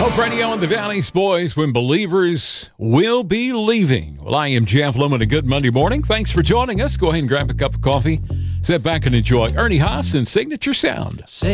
Hope Radio and the Down East Boys, when believers will be leaving. Well, I am Jeff Lumen. A good Monday morning. Thanks for joining us. Go ahead and grab a cup of coffee. Sit back and enjoy Ernie Haas and Signature Sound.